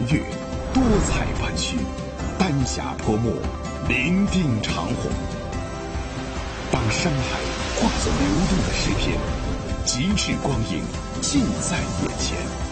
月，多彩弯曲，丹霞泼墨，伶仃长虹。当山海化作流动的诗篇，极致光影尽在眼前。